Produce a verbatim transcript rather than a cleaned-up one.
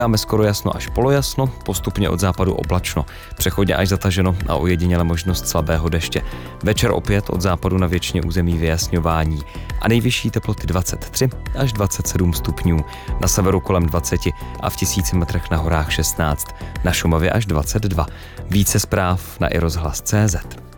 Máme skoro jasno až polojasno, postupně od západu oblačno, přechodně až zataženo a ojediněle možnost slabého deště. Večer opět od západu na většině území vyjasňování a nejvyšší teploty dvacet tři až dvacet sedm stupňů, na severu kolem dvacet a v tisíci metrech na horách šestnáct, na Šumavě až dvacet dva. Více zpráv na i rozhlas tečka cé zet.